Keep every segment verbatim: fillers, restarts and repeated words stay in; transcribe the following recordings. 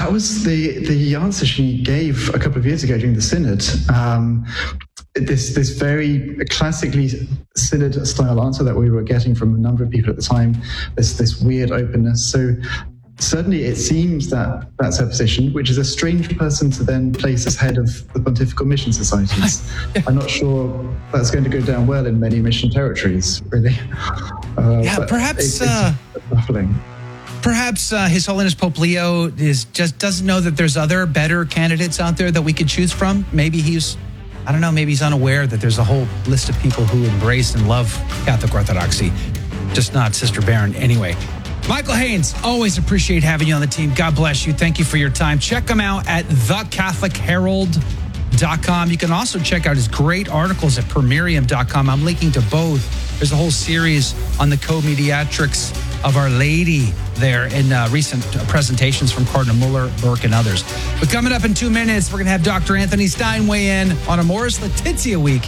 that was the the answer she gave a couple of years ago during the synod. Um, this this very classically synod style answer that we were getting from a number of people at the time. This this weird openness. So certainly it seems that that's her position, which is a strange person to then place as head of the Pontifical Mission Societies. I'm not sure that's going to go down well in many mission territories, really. Uh, yeah, perhaps it, it's uh, baffling. Perhaps uh, His Holiness Pope Leo is just doesn't know that there's other better candidates out there that we could choose from. Maybe he's, I don't know, maybe he's unaware that there's a whole list of people who embrace and love Catholic Orthodoxy, just not Sister Barron. Anyway, Michael Haynes, always appreciate having you on the team. God bless you. Thank you for your time. Check him out at the catholic herald dot com. You can also check out his great articles at premierium dot com. I'm linking to both. There's a whole series on the co-mediatrix of Our Lady there in uh, recent presentations from Cardinal Muller, Burke, and others. But coming up in two minutes, we're going to have Doctor Anthony Stein weigh in on Amoris Laetitia week.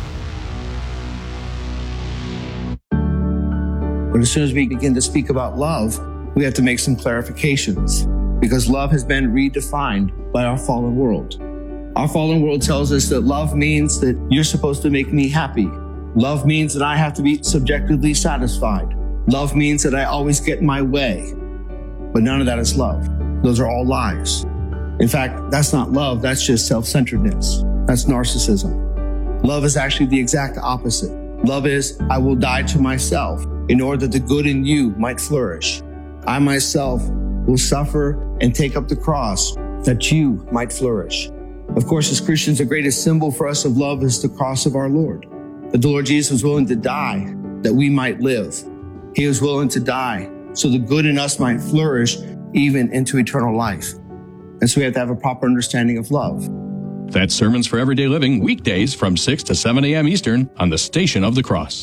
But as soon as we begin to speak about love, we have to make some clarifications because love has been redefined by our fallen world. Our fallen world tells us that love means that you're supposed to make me happy. Love means that I have to be subjectively satisfied. Love means that I always get my way. But none of that is love. Those are all lies. In fact, that's not love. That's just self-centeredness. That's narcissism. Love is actually the exact opposite. Love is, I will die to myself in order that the good in you might flourish. I myself will suffer and take up the cross that you might flourish. Of course, as Christians, the greatest symbol for us of love is the cross of our Lord. That the Lord Jesus was willing to die that we might live. He was willing to die so the good in us might flourish even into eternal life. And so we have to have a proper understanding of love. That's Sermons for Everyday Living, weekdays from six to seven a.m. Eastern on the Station of the Cross.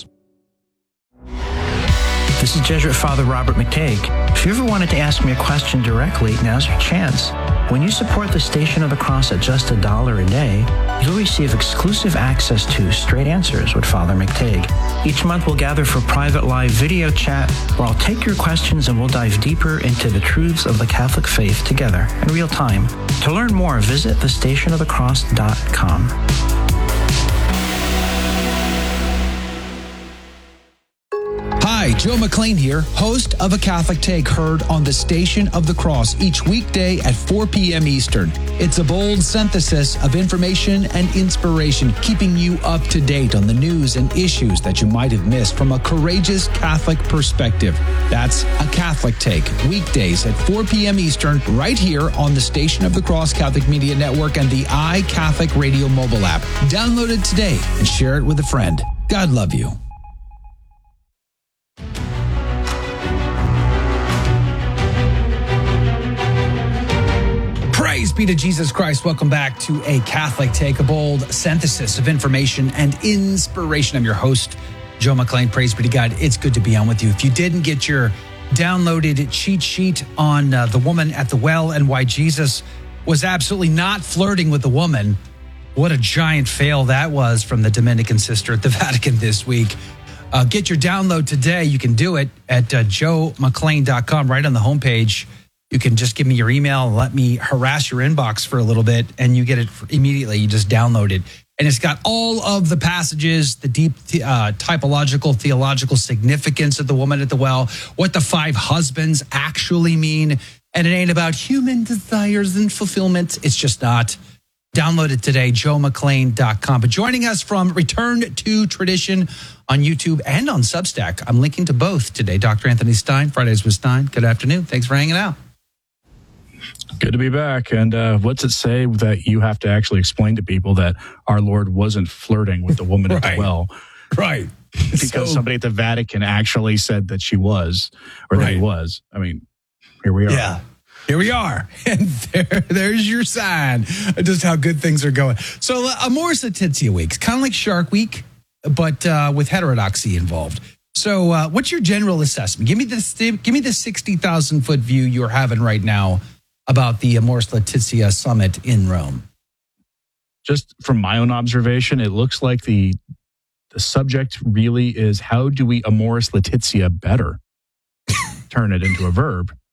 This is Jesuit Father Robert McTague. If you ever wanted to ask me a question directly, now's your chance. When you support the Station of the Cross at just a dollar a day, you'll receive exclusive access to Straight Answers with Father McTague. Each month we'll gather for private live video chat where I'll take your questions and we'll dive deeper into the truths of the Catholic faith together in real time. To learn more, visit the station of the cross dot com. Hi, Joe McLean here, host of A Catholic Take, heard on the Station of the Cross each weekday at four p.m. Eastern. It's a bold synthesis of information and inspiration, keeping you up to date on the news and issues that you might have missed from a courageous Catholic perspective. That's A Catholic Take, weekdays at four p.m. Eastern, right here on the Station of the Cross Catholic Media Network and the iCatholic Radio mobile app. Download it today and share it with a friend. God love you. Praise be to Jesus Christ. Welcome back to A Catholic Take, a bold synthesis of information and inspiration. I'm your host, Joe McLean. Praise be to God. It's good to be on with you. If you didn't get your downloaded cheat sheet on uh, the woman at the well and why Jesus was absolutely not flirting with the woman, what a giant fail that was from the Dominican sister at the Vatican this week. Uh, get your download today. You can do it at uh, joe mclean dot com, right on the homepage. You can just give me your email and let me harass your inbox for a little bit, and you get it immediately. You just download it. And it's got all of the passages, the deep uh, typological, theological significance of the woman at the well, what the five husbands actually mean. And it ain't about human desires and fulfillment. It's just not. Download it today, joe mclean dot com. But joining us from Return to Tradition on YouTube and on Substack, I'm linking to both today. Doctor Anthony Stein, Fridays with Stein. Good afternoon. Thanks for hanging out. Good to be back. And uh, what's it say that you have to actually explain to people that our Lord wasn't flirting with the woman right. at the well? Right. Because so, somebody at the Vatican actually said that she was, or right. that he was. I mean, here we are. Yeah. Here we are. And there, there's your sign of just how good things are going. So uh, Amoris Laetitia week, it's kind of like Shark Week, but uh, with heterodoxy involved. So uh, what's your general assessment? Give me this. Give me the sixty thousand foot view you're having right now about the Amoris Laetitia summit in Rome. Just from my own observation, it looks like the the subject really is how do we Amoris Laetitia better? Turn it into a verb.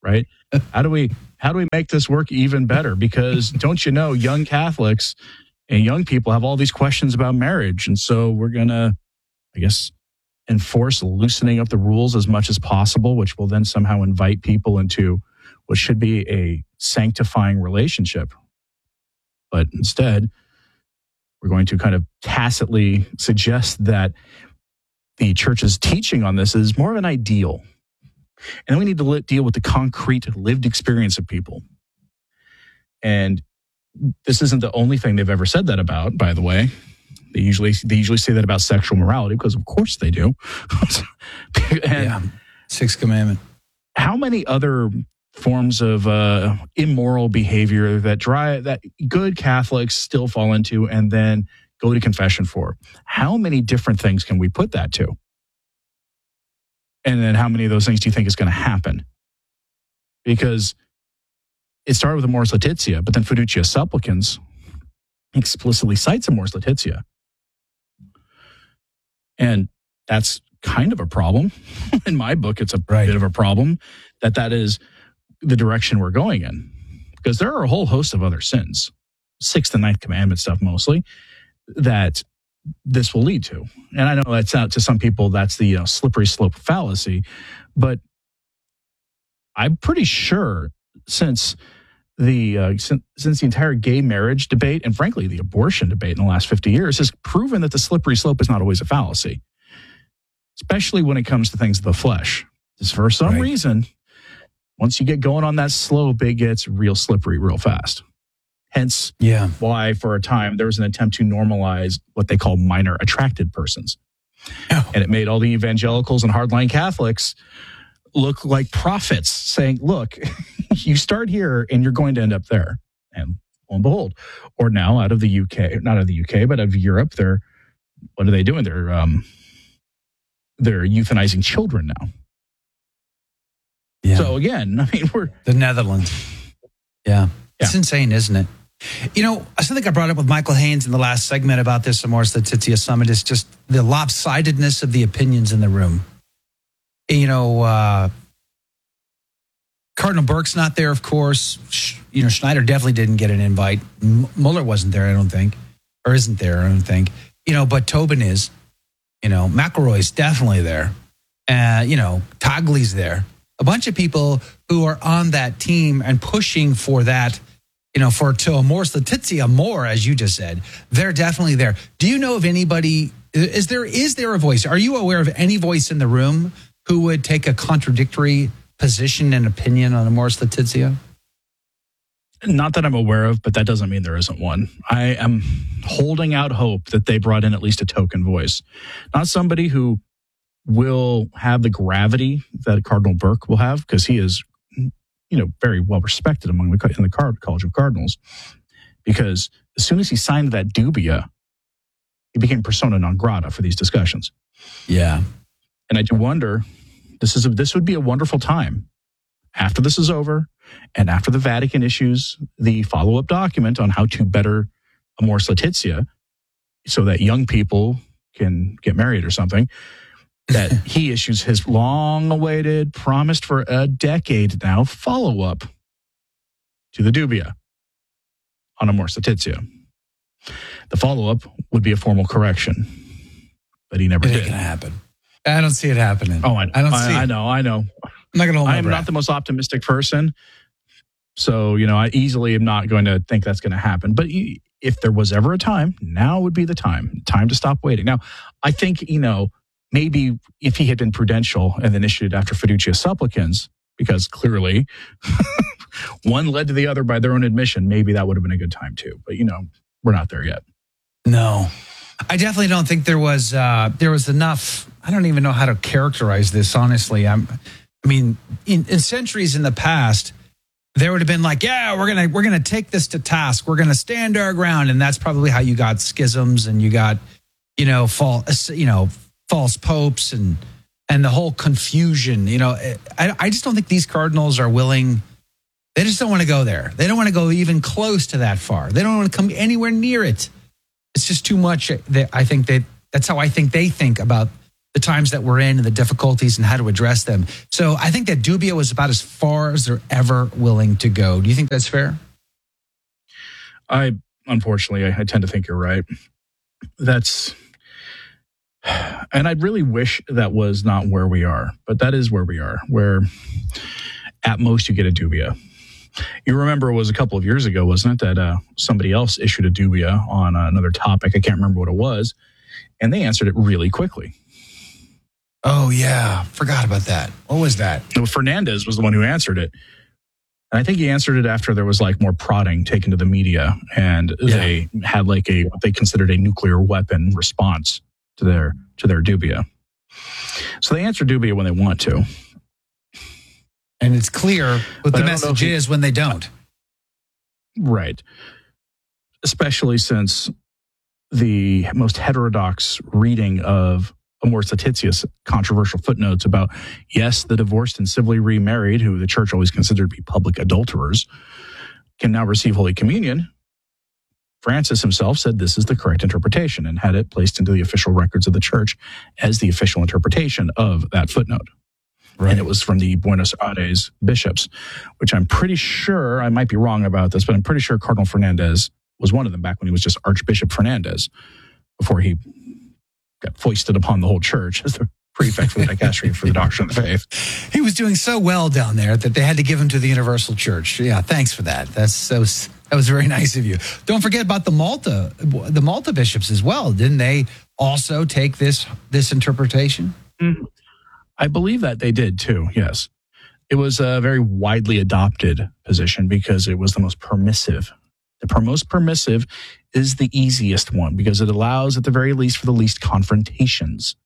right? How do we how do we make this work even better? Because don't you know, young Catholics and young people have all these questions about marriage. And so we're going to, I guess, enforce loosening up the rules as much as possible, which will then somehow invite people into what should be a sanctifying relationship. But instead, we're going to kind of tacitly suggest that the church's teaching on this is more of an ideal. And then we need to li- deal with the concrete lived experience of people. And this isn't the only thing they've ever said that about, by the way. They usually they usually say that about sexual morality, because of course they do. And yeah, Sixth Commandment. How many other forms of uh, immoral behavior that dry, that good Catholics still fall into and then go to confession for? How many different things can we put that to? And then how many of those things do you think is going to happen? Because it started with Amoris Laetitia, but then Fiducia Supplicans explicitly cites Amoris Laetitia. And that's kind of a problem. In my book, it's a right. bit of a problem that that is the direction we're going in. Because there are a whole host of other sins, sixth and ninth commandment stuff mostly, that this will lead to. And I know that's out to some people, that's the you know, slippery slope fallacy. But I'm pretty sure since the uh, since, since the entire gay marriage debate, and frankly, the abortion debate in the last fifty years, has proven that the slippery slope is not always a fallacy, especially when it comes to things of the flesh. Just for some right. reason, once you get going on that slope, it gets real slippery real fast. Hence yeah. why, for a time, there was an attempt to normalize what they call minor attracted persons. Oh. And it made all the evangelicals and hardline Catholics look like prophets, saying, look, you start here and you're going to end up there. And lo and behold. Or now out of the U K, not out of the U K, but out of Europe, they're, what are they doing? They're, um, they're euthanizing children now. Yeah. So again, I mean, we're... The Netherlands. Yeah. Yeah. It's insane, isn't it? You know, I think I brought up with Michael Haynes in the last segment about this Amoris Laetitia Summit is just the lopsidedness of the opinions in the room. You know, uh, Cardinal Burke's not there, of course. Sh- you know, Schneider definitely didn't get an invite. M- Mueller wasn't there, I don't think. Or isn't there, I don't think. You know, but Tobin is. You know, McElroy's definitely there. Uh, you know, Tagli's there. A bunch of people who are on that team and pushing for that, you know, for to Amoris Laetitia more, as you just said. They're definitely there. Do you know of anybody, is there is there a voice? Are you aware of any voice in the room who would take a contradictory position and opinion on Amoris Laetitia? Not that I'm aware of, but that doesn't mean there isn't one. I am holding out hope that they brought in at least a token voice. Not somebody who will have the gravity that Cardinal Burke will have, because he is, you know, very well respected among the in the Card, College of Cardinals. Because as soon as he signed that dubia, he became persona non grata for these discussions. Yeah. And I do wonder, this is a, this would be a wonderful time after this is over and after the Vatican issues the follow-up document on how to better Amoris Laetitia so that young people can get married or something, that he issues his long-awaited, promised for a decade now, follow-up to the dubia on Amoris Laetitia. The follow-up would be a formal correction, but he never It did. ain't gonna happen. I don't see it happening. Oh, I, I don't I, see. I it. know, I know. I'm not gonna hold my I am breath. not the most optimistic person, so you know I easily am not going to think that's going to happen. But if there was ever a time, now would be the time. Time to stop waiting. Now, I think you know maybe if he had been prudential and then issued it after Fiducia Supplicans, because clearly one led to the other by their own admission, maybe that would have been a good time too. But you know, we're not there yet. No, I definitely don't think there was uh, there was enough. I don't even know how to characterize this, honestly. I'm, I mean, in, in centuries in the past, there would have been like, yeah, we're gonna we're gonna take this to task. We're gonna stand our ground, and that's probably how you got schisms and you got, you know, false, you know, false popes and and the whole confusion. You know, I I just don't think these cardinals are willing. They just don't want to go there. They don't want to go even close to that far. They don't want to come anywhere near it. It's just too much. They, I think they. That's how I think they think about the times that we're in and the difficulties and how to address them. So I think that dubia was about as far as they're ever willing to go. Do you think that's fair? I, unfortunately, I, I tend to think you're right. That's, and I really wish that was not where we are, but that is where we are, where at most you get a dubia. You remember it was a couple of years ago, wasn't it, that uh, somebody else issued a dubia on another topic. I can't remember what it was. And they answered it really quickly. Oh, yeah. Forgot about that. What was that? Well, Fernandez was the one who answered it. And I think he answered it after there was like more prodding taken to the media. And yeah. they had like a, what they considered a nuclear weapon response to their, to their dubia. So they answer dubia when they want to. And it's clear what but the message he, is when they don't. Right. Especially since the most heterodox reading of Amoris Laetitia's controversial footnotes about, yes, the divorced and civilly remarried, who the church always considered to be public adulterers, can now receive Holy Communion. Francis himself said this is the correct interpretation and had it placed into the official records of the church as the official interpretation of that footnote. Right. And it was from the Buenos Aires bishops, which I'm pretty sure, I might be wrong about this, but I'm pretty sure Cardinal Fernandez was one of them back when he was just Archbishop Fernandez, before he got foisted upon the whole church as the prefect for the dicastery for the doctrine of the faith. He was doing so well down there that they had to give him to the Universal Church. Yeah, thanks for that. That's so. That was very nice of you. Don't forget about the Malta, the Malta bishops as well. Didn't they also take this this interpretation? Mm-hmm. I believe that they did too. Yes, it was a very widely adopted position because it was the most permissive. The most permissive is the easiest one because it allows, at the very least, for the least confrontations.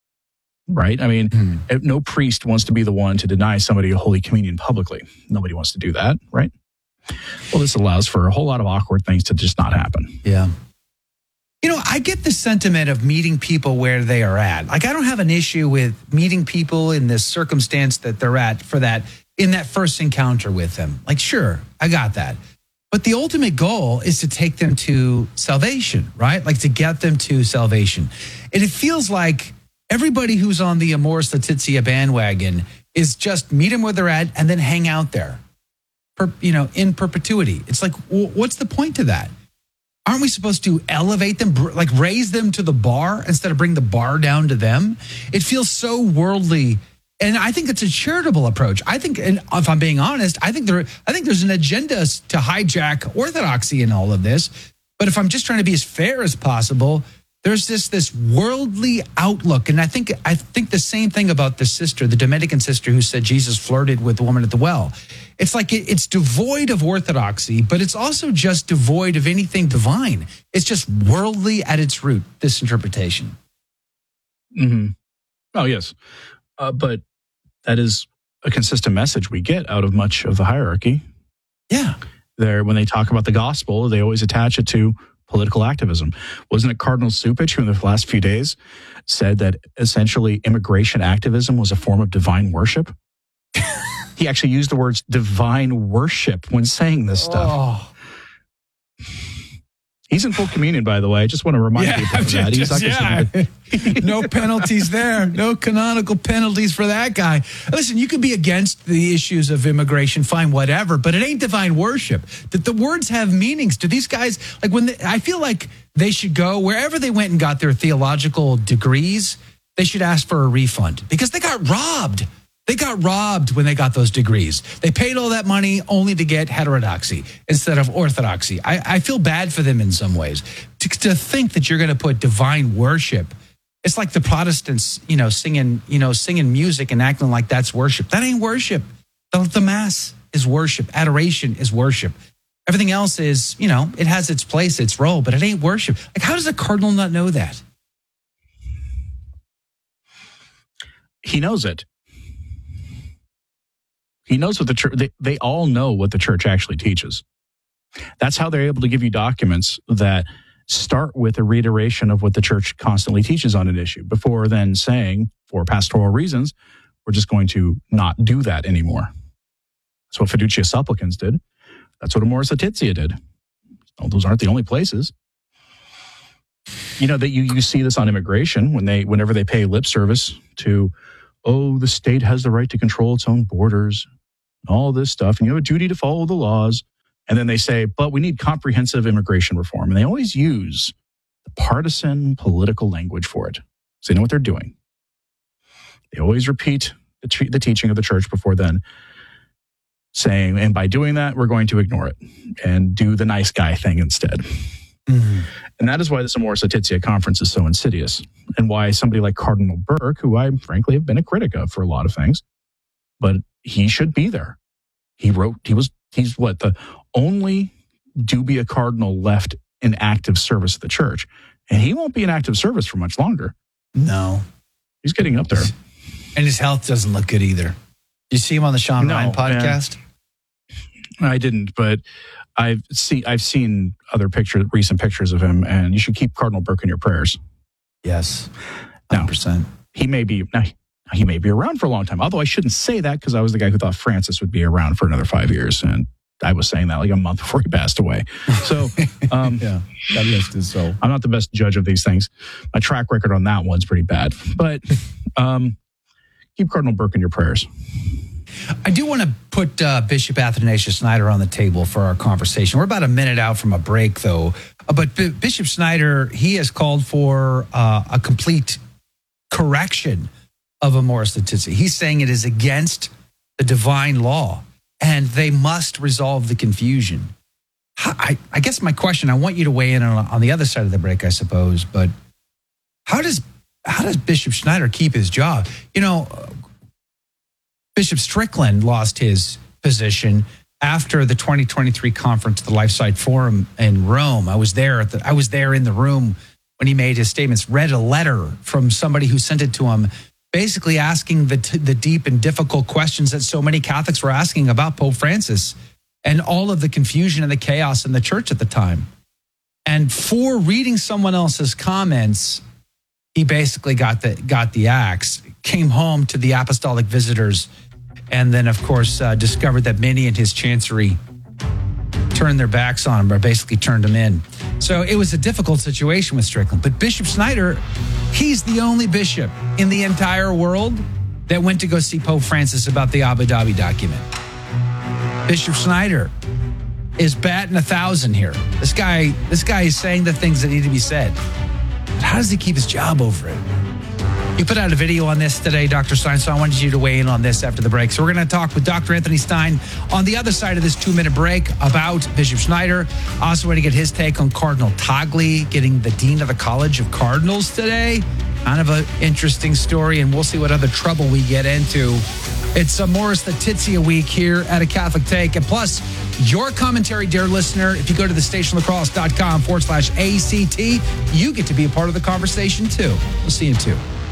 Right? I mean, mm. no priest wants to be the one to deny somebody a Holy Communion publicly. Nobody wants to do that, right? Well, this allows for a whole lot of awkward things to just not happen. Yeah. You know, I get the sentiment of meeting people where they are at. Like, I don't have an issue with meeting people in this circumstance that they're at for that, in that first encounter with them. Like, sure, I got that. But the ultimate goal is to take them to salvation, right? Like to get them to salvation. And it feels like everybody who's on the Amoris Laetitia bandwagon is just meet them where they're at and then hang out there, per, you know, in perpetuity. It's like, well, what's the point to that? Aren't we supposed to elevate them, like raise them to the bar instead of bring the bar down to them? It feels so worldly. And I think it's a charitable approach. I think, and if I'm being honest, I think there, I think there's an agenda to hijack orthodoxy in all of this. But if I'm just trying to be as fair as possible, there's this this worldly outlook, and I think I think the same thing about the sister, the Dominican sister who said Jesus flirted with the woman at the well. It's like it, it's devoid of orthodoxy, but it's also just devoid of anything divine. It's just worldly at its root. This interpretation. Mm-hmm. Oh yes. Uh, but that is a consistent message we get out of much of the hierarchy. Yeah. There, when they talk about the gospel, they always attach it to political activism. Wasn't it Cardinal Cupich who in the last few days said that essentially immigration activism was a form of divine worship? He actually used the words divine worship when saying this stuff. Oh. He's in full communion, by the way. I just want to remind yeah, people of that. He's not yeah. No penalties there. No canonical penalties for that guy. Listen, you could be against the issues of immigration, fine, whatever, but it ain't divine worship. That the words have meanings. Do these guys, like when they, I feel like they should go wherever they went and got their theological degrees, they should ask for a refund because they got robbed. They got robbed when they got those degrees. They paid all that money only to get heterodoxy instead of orthodoxy. I, I feel bad for them in some ways. To, to think that you're going to put divine worship, it's like the Protestants, you know, singing, you know, singing music and acting like that's worship. That ain't worship. The, the Mass is worship. Adoration is worship. Everything else is, you know, it has its place, its role, but it ain't worship. Like, how does a cardinal not know that? He knows it. He knows what the church, they, they all know what the church actually teaches. That's how they're able to give you documents that start with a reiteration of what the church constantly teaches on an issue before then saying, for pastoral reasons, we're just going to not do that anymore. That's what Fiducia Supplicans did. That's what Amoris Laetitia did. Well, those aren't the only places. you know, that you, you see this on immigration when they, whenever they pay lip service to, oh, the state has the right to control its own borders, all this stuff, and you have a duty to follow the laws. And then they say, but we need comprehensive immigration reform. And they always use the partisan political language for it. So they know what they're doing. They always repeat the, t- the teaching of the church before then, saying, and by doing that, we're going to ignore it and do the nice guy thing instead. Mm-hmm. And that is why this Amoris Laetitia conference is so insidious, and why somebody like Cardinal Burke, who I frankly have been a critic of for a lot of things, but he should be there. He wrote, he was, he's what, the only dubia cardinal left in active service of the church. And he won't be in active service for much longer. No. He's getting up there. And his health doesn't look good either. Did you see him on the Sean No, Ryan podcast? Man. I didn't, but I've seen I've seen other pictures, recent pictures of him, and you should keep Cardinal Burke in your prayers. Yes, one hundred percent. Now, he may be now, he may be around for a long time. Although I shouldn't say that, because I was the guy who thought Francis would be around for another five years, and I was saying that like a month before he passed away. So, um, yeah, God rest his soul. I'm not the best judge of these things. My track record on that one's pretty bad, but um, keep Cardinal Burke in your prayers. I do want to put uh, Bishop Athanasius Schneider on the table for our conversation. We're about a minute out from a break, though. Uh, but B- Bishop Schneider, he has called for uh, a complete correction of Amoris Laetitia. He's saying it is against the divine law, and they must resolve the confusion. I, I guess my question, I want you to weigh in on, on the other side of the break, I suppose, but how does how does Bishop Schneider keep his job? You know, Bishop Strickland lost his position after the twenty twenty-three conference, the LifeSite Forum in Rome. I was there. At the, I was there in the room when he made his statements. Read a letter from somebody who sent it to him, basically asking the the deep and difficult questions that so many Catholics were asking about Pope Francis and all of the confusion and the chaos in the church at the time. And for reading someone else's comments, he basically got the got the axe. Came home to the apostolic visitors. And then, of course, uh, discovered that many in his chancery turned their backs on him, or basically turned him in. So it was a difficult situation with Strickland. But Bishop Schneider, he's the only bishop in the entire world that went to go see Pope Francis about the Abu Dhabi document. Bishop Schneider is batting a thousand here. This guy, this guy is saying the things that need to be said. But how does he keep his job over it? You put out a video on this today, Doctor Stein, so I wanted you to weigh in on this after the break. So we're going to talk with Doctor Anthony Stein on the other side of this two-minute break about Bishop Schneider. Also, want to get his take on Cardinal Tagle getting the Dean of the College of Cardinals today. Kind of an interesting story, and we'll see what other trouble we get into. It's Amoris Laetitia week here at A Catholic Take. And plus, your commentary, dear listener, if you go to the stationofthecross.com forward slash ACT, you get to be a part of the conversation, too. We'll see you in two.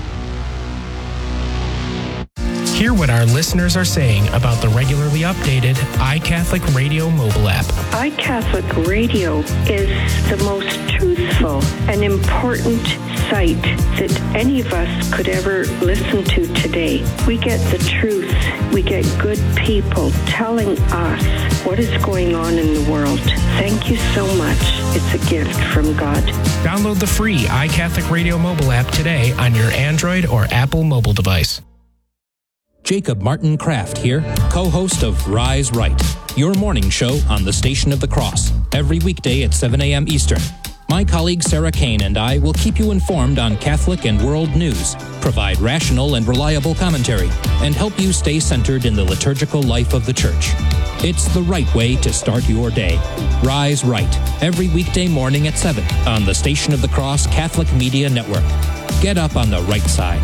Hear what our listeners are saying about the regularly updated iCatholic Radio mobile app. iCatholic Radio is the most truthful and important site that any of us could ever listen to today. We get the truth. We get good people telling us what is going on in the world. Thank you so much. It's a gift from God. Download the free iCatholic Radio mobile app today on your Android or Apple mobile device. Jacob Martin Kraft here, co-host of Rise Right, your morning show on the Station of the Cross, every weekday at seven a.m. Eastern. My colleague Sarah Kane and I will keep you informed on Catholic and world news, provide rational and reliable commentary, and help you stay centered in the liturgical life of the Church. It's the right way to start your day. Rise Right, every weekday morning at seven on the Station of the Cross Catholic Media Network. Get up on the right side.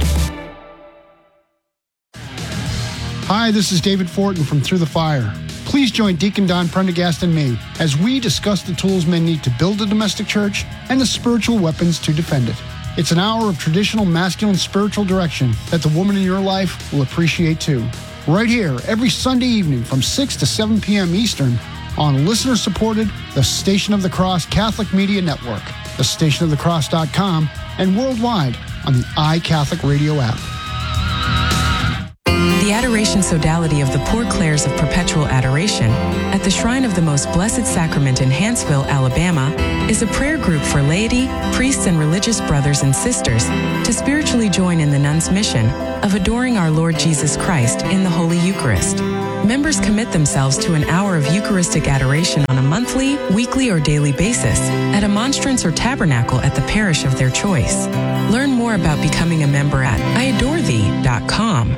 Hi, this is David Fortin from Through the Fire. Please join Deacon Don Prendergast and me as we discuss the tools men need to build a domestic church and the spiritual weapons to defend it. It's an hour of traditional masculine spiritual direction that the woman in your life will appreciate too. Right here, every Sunday evening from six to seven p.m. Eastern on listener-supported The Station of the Cross Catholic Media Network, the station of the cross dot com, and worldwide on the iCatholic Radio app. The Adoration Sodality of the Poor Clares of Perpetual Adoration at the Shrine of the Most Blessed Sacrament in Hanceville, Alabama, is a prayer group for laity, priests, and religious brothers and sisters to spiritually join in the nuns' mission of adoring our Lord Jesus Christ in the Holy Eucharist. Members commit themselves to an hour of Eucharistic adoration on a monthly, weekly, or daily basis at a monstrance or tabernacle at the parish of their choice. Learn more about becoming a member at I adore thee dot com.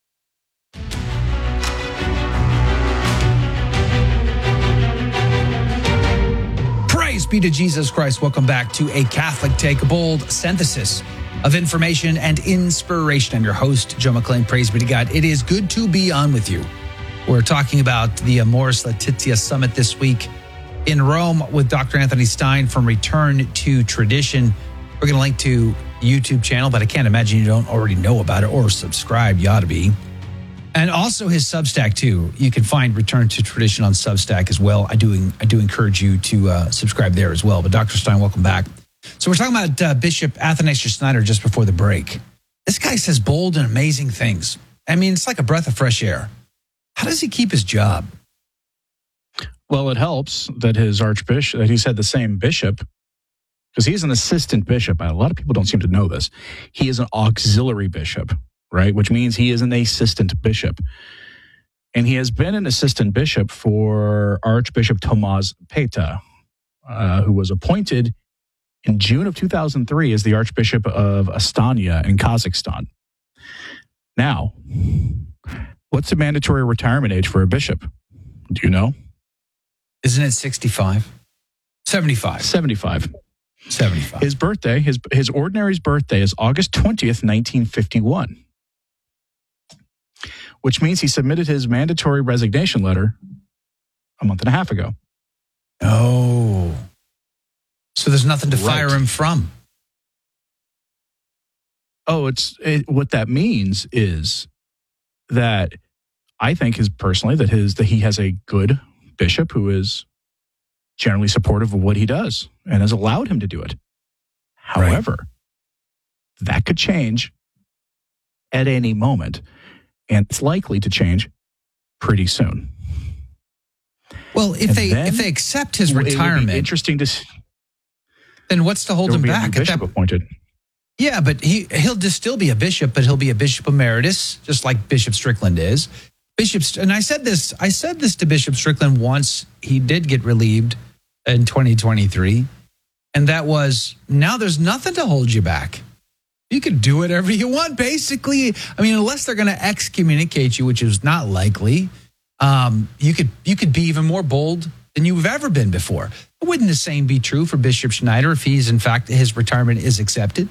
Praise be to Jesus Christ. Welcome back to A Catholic Take, a bold synthesis of information and inspiration. I'm your host, Joe McClain. Praise be to God. It is good to be on with you. We're talking about the Amoris Laetitia Summit this week in Rome with Doctor Anthony Stein from Return to Tradition. We're going to link to the YouTube channel, but I can't imagine you don't already know about it or subscribe. You ought to be. And also his Substack, too. You can find Return to Tradition on Substack as well. I do, I do encourage you to uh, subscribe there as well. But Doctor Stein, welcome back. So we're talking about uh, Bishop Athanasius Schneider just before the break. This guy says bold and amazing things. I mean, it's like a breath of fresh air. How does he keep his job? Well, it helps that his archbishop, that he's had the same bishop, because he's an assistant bishop. A lot of people don't seem to know this. He is an auxiliary bishop, right? Which means he is an assistant bishop. And he has been an assistant bishop for Archbishop Tomasz Peta, uh, who was appointed in June of two thousand three as the Archbishop of Astana in Kazakhstan. Now, what's the mandatory retirement age for a bishop? Do you know? Isn't it sixty-five? seventy-five. seventy-five. seventy-five. His birthday, his his ordinary's birthday is August twentieth, nineteen fifty-one. Which means he submitted his mandatory resignation letter a month and a half ago. Oh. So there's nothing to Right. fire him from. Oh, it's it, what that means is that I think is personally that his that he has a good bishop who is generally supportive of what he does and has allowed him to do it. However, right. that could change at any moment, and it's likely to change pretty soon. Well, if and they then, if they accept his it would be retirement, interesting to see. Then what's to hold There him will be a back? new bishop that, appointed. Yeah, but he he'll just still be a bishop, but he'll be a bishop emeritus, just like Bishop Strickland is. Bishop, and I said this, I said this to Bishop Strickland once. He did get relieved in twenty twenty-three, and that was now there's nothing to hold you back. You can do whatever you want, basically. I mean, unless they're going to excommunicate you, which is not likely. Um, you could you could be even more bold than you've ever been before. Wouldn't the same be true for Bishop Schneider if he's, in fact, his retirement is accepted?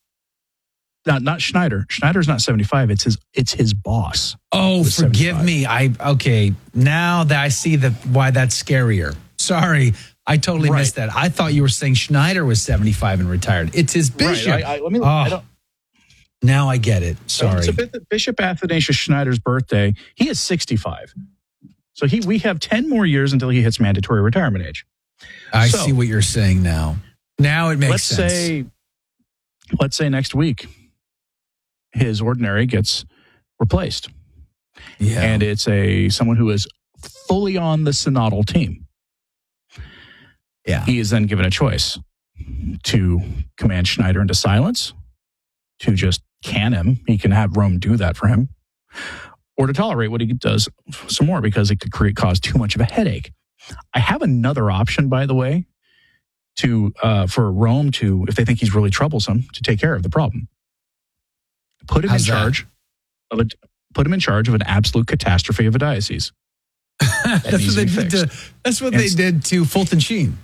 Not not Schneider. Schneider's not seventy-five. It's his it's his boss. Oh, forgive me. I okay. Now that I see the why that's scarier. Sorry, I totally Right. missed that. I thought you were saying Schneider was seventy-five and retired. It's his bishop. Right. I, I, let me. Oh, I don't, now I get it. Sorry. So Bishop Athanasius Schneider's birthday, he is sixty-five. So he we have ten more years until he hits mandatory retirement age. I So, see what you're saying now. Now it makes let's sense. say, let's say next week, his ordinary gets replaced, yeah. and it's a someone who is fully on the synodal team. Yeah, he is then given a choice to command Schneider into silence, to just can him. He can have Rome do that for him, or to tolerate what he does some more because it could create cause too much of a headache. I have another option, by the way, to uh, for Rome to, if they think he's really troublesome, to take care of the problem. Put him How's in that? charge of a put him in charge of an absolute catastrophe of a diocese. That that's needs what to they be did. To, fixed. that's what And they s- did to Fulton Sheen.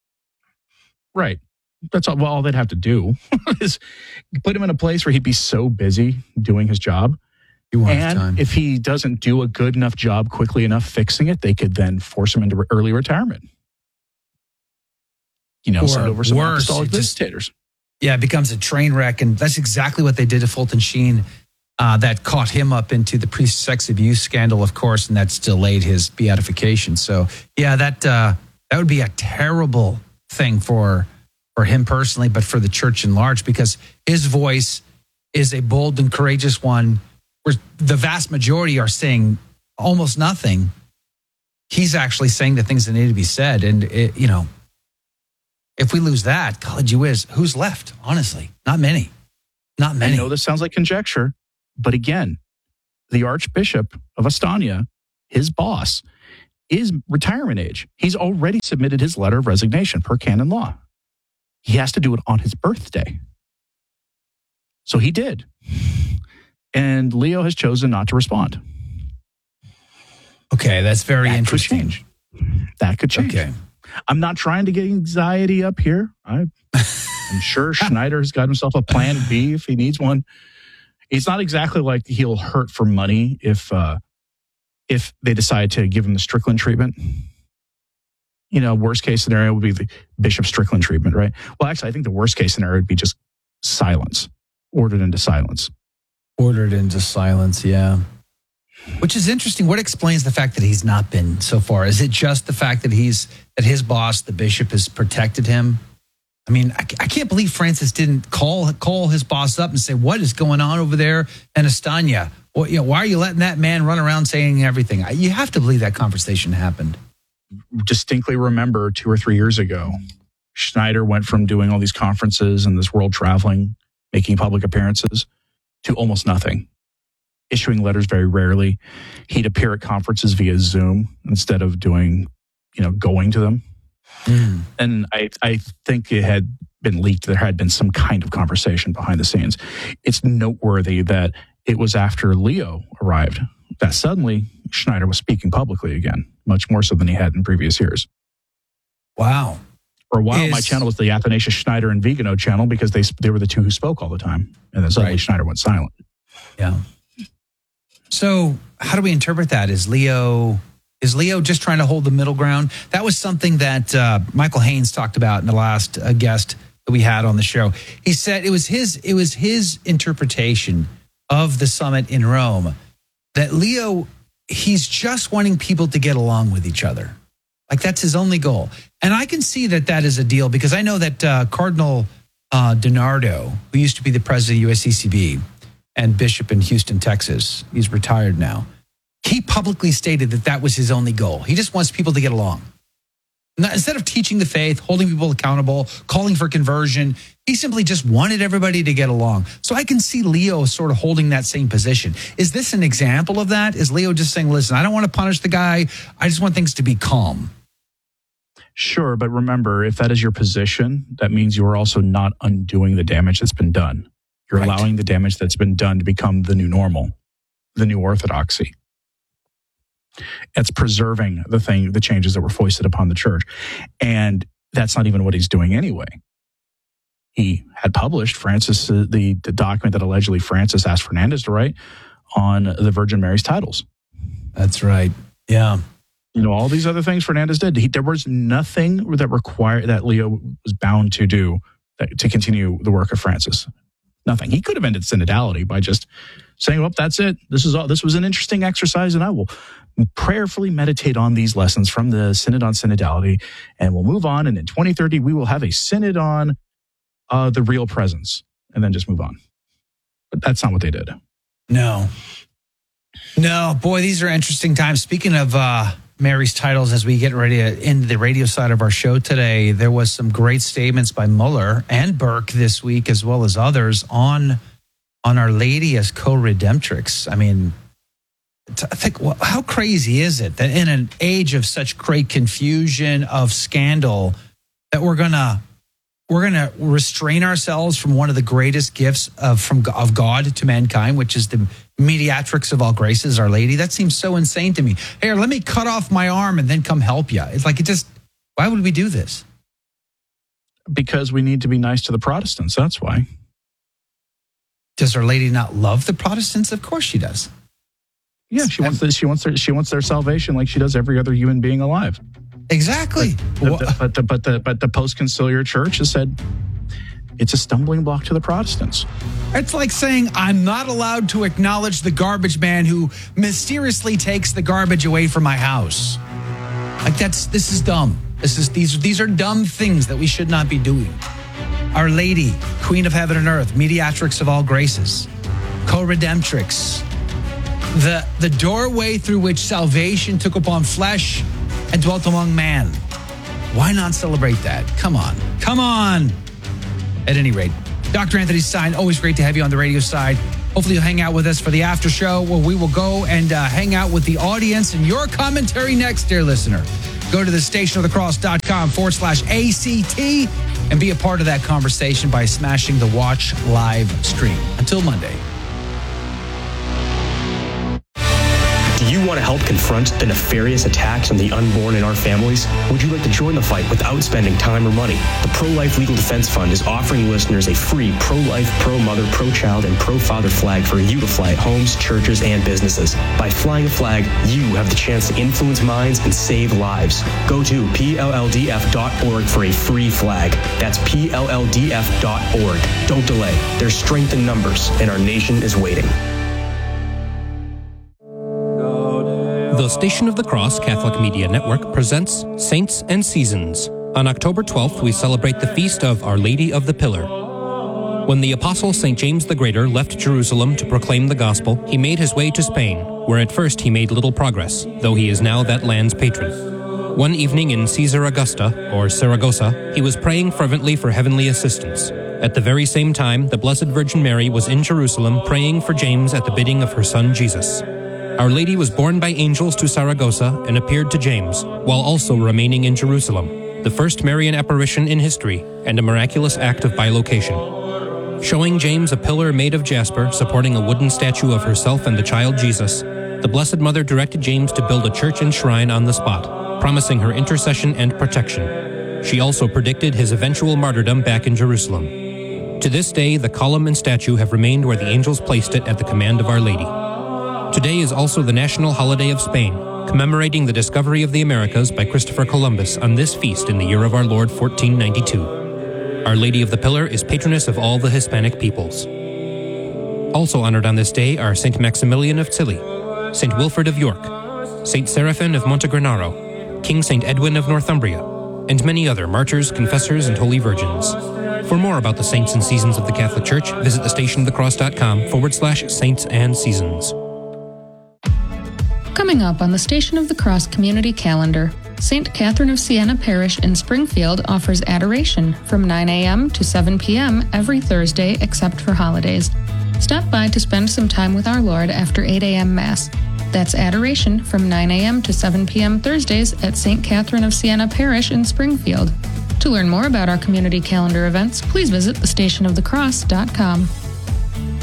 Right. That's all, well, all they'd have to do is put him in a place where he'd be so busy doing his job. You won't have And time. if he doesn't do a good enough job quickly enough fixing it, they could then force him into re- early retirement. You know, Or send over some worse, apostolic it just- visitators. Yeah, it becomes a train wreck, and that's exactly what they did to Fulton Sheen. Uh, that caught him up into the priest sex abuse scandal, of course, and that's delayed his beatification. So, yeah, that uh, that would be a terrible thing for for him personally, but for the church in large, because his voice is a bold and courageous one where the vast majority are saying almost nothing, he's actually saying the things that need to be said. And, it, you know, if we lose that, God, you whiz, who's left? Honestly, not many. Not many. I know this sounds like conjecture, but again, the Archbishop of Astana, his boss, is retirement age. He's already submitted his letter of resignation per canon law. He has to do it on his birthday. So he did. And Leo has chosen not to respond. Okay, that's very that interesting. Could change. That could change. Okay. I'm not trying to get anxiety up here. I, I'm sure Schneider has got himself a plan B if he needs one. It's not exactly like he'll hurt for money if uh, if they decide to give him the Strickland treatment. You know, worst case scenario would be the Bishop Strickland treatment, right? Well, actually, I think the worst case scenario would be just silence, ordered into silence. Ordered into silence, yeah. Which is interesting. What explains the fact that he's not been so far? Is it just the fact that he's that his boss, the bishop, has protected him? I mean, I, I can't believe Francis didn't call call his boss up and say, "What is going on over there in Astana? Well, you know, why are you letting that man run around saying everything?" You have to believe that conversation happened. Distinctly remember two or three years ago, Schneider went from doing all these conferences and this world traveling, making public appearances, to almost nothing. Issuing letters very rarely. He'd appear at conferences via Zoom instead of doing, you know, going to them. Mm. And I, I think it had been leaked. There had been some kind of conversation behind the scenes. It's noteworthy that it was after Leo arrived that suddenly Schneider was speaking publicly again, much more so than he had in previous years. Wow. For a while, Is, my channel was the Athanasius Schneider and Vigano channel because they they were the two who spoke all the time. And then suddenly right. Schneider went silent. Yeah. So how do we interpret that? Is Leo is Leo just trying to hold the middle ground? That was something that uh, Michael Haynes talked about in the last uh, guest that we had on the show. He said it was his it was his interpretation of the summit in Rome that Leo, he's just wanting people to get along with each other. Like that's his only goal. And I can see that that is a deal because I know that uh, Cardinal uh, DiNardo, who used to be the president of U S C C B and bishop in Houston, Texas, he's retired now. He publicly stated that that was his only goal. He just wants people to get along. Not, instead of teaching the faith, holding people accountable, calling for conversion, he simply just wanted everybody to get along. So I can see Leo sort of holding that same position. Is this an example of that? Is Leo just saying, listen, I don't want to punish the guy. I just want things to be calm. Sure, but remember, if that is your position, that means you are also not undoing the damage that's been done. You're right. Allowing the damage that's been done to become the new normal, the new orthodoxy. It's preserving the thing, the changes that were foisted upon the church. And that's not even what he's doing anyway. He had published Francis, uh, the, the document that allegedly Francis asked Fernandez to write on the Virgin Mary's titles. That's right. Yeah. You know, all these other things Fernandez did. He, there was nothing that required that Leo was bound to do that, to continue the work of Francis. Nothing. He could have ended synodality by just saying, well, that's it. This is all. This was an interesting exercise, and I will prayerfully meditate on these lessons from the Synod on Synodality, and we'll move on. And in twenty thirty, we will have a Synod on uh, the real presence, and then just move on. But that's not what they did. No. No, boy, these are interesting times. Speaking of uh, Mary's titles, as we get ready to end the radio side of our show today, there was some great statements by Mueller and Burke this week, as well as others, on on Our Lady as co-redemptrix. I mean, I think, well, how crazy is it that in an age of such great confusion, of scandal, that we're gonna we're gonna restrain ourselves from one of the greatest gifts of from of God to mankind, which is the mediatrix of all graces, Our Lady? That seems so insane to me. Here, let me cut off my arm and then come help you. It's like, it just, why would we do this? Because we need to be nice to the Protestants. That's why. Does Our Lady not love the Protestants? Of course she does. Yeah, she wants the, she wants their she wants their salvation like she does every other human being alive. Exactly. But the, but the, but the, but the post-conciliar church has said it's a stumbling block to the Protestants. It's like saying I'm not allowed to acknowledge the garbage man who mysteriously takes the garbage away from my house. Like that's this is dumb. This is these these are dumb things that we should not be doing. Our Lady, Queen of Heaven and Earth, mediatrix of all graces, co-redemptrix, the, the doorway through which salvation took upon flesh and dwelt among man. Why not celebrate that? Come on. Come on. At any rate, Doctor Anthony Stein, always great to have you on the radio side. Hopefully you'll hang out with us for the after show where we will go and uh, hang out with the audience and your commentary next, dear listener. Go to the stationofthecross.com forward slash ACT and be a part of that conversation by smashing the watch live stream. Until Monday. Do you want to help confront the nefarious attacks on the unborn in our families? Would you like to join the fight without spending time or money? The Pro-Life Legal Defense Fund is offering listeners a free pro-life, pro-mother, pro-child, and pro-father flag for you to fly at homes, churches, and businesses. By flying a flag, you have the chance to influence minds and save lives. Go to P L L D F dot org for a free flag. That's P L L D F dot org. Don't delay. There's strength in numbers, and our nation is waiting. The Station of the Cross Catholic Media Network presents Saints and Seasons. On October twelfth, we celebrate the feast of Our Lady of the Pillar. When the Apostle Saint James the Greater left Jerusalem to proclaim the gospel, he made his way to Spain, where at first he made little progress, though he is now that land's patron. One evening in Caesar Augusta, or Saragossa, he was praying fervently for heavenly assistance. At the very same time, the Blessed Virgin Mary was in Jerusalem praying for James at the bidding of her son Jesus. Our Lady was borne by angels to Saragossa and appeared to James, while also remaining in Jerusalem, the first Marian apparition in history and a miraculous act of bilocation. Showing James a pillar made of jasper supporting a wooden statue of herself and the child Jesus, the Blessed Mother directed James to build a church and shrine on the spot, promising her intercession and protection. She also predicted his eventual martyrdom back in Jerusalem. To this day, the column and statue have remained where the angels placed it at the command of Our Lady. Today is also the national holiday of Spain, commemorating the discovery of the Americas by Christopher Columbus on this feast in the year of our Lord fourteen ninety-two. Our Lady of the Pillar is patroness of all the Hispanic peoples. Also honored on this day are Saint Maximilian of Cilli, Saint Wilfrid of York, Saint Seraphin of Montegranaro, King Saint Edwin of Northumbria, and many other martyrs, confessors, and holy virgins. For more about the saints and seasons of the Catholic Church, visit thestationofthecross.com forward slash saints and seasons. Coming up on the Station of the Cross community calendar, Saint Catherine of Siena Parish in Springfield offers adoration from nine a.m. to seven p.m. every Thursday except for holidays. Stop by to spend some time with our Lord after eight a.m. Mass. That's adoration from nine a.m. to seven p.m. Thursdays at Saint Catherine of Siena Parish in Springfield. To learn more about our community calendar events, please visit the station of the cross dot com.